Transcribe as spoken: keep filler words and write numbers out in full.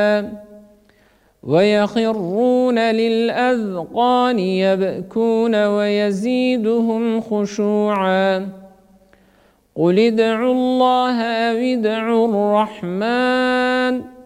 ويخرون للأذقان يبكون ويزيدهم خشوعا قل ادعوا الله أو ادعوا الرحمن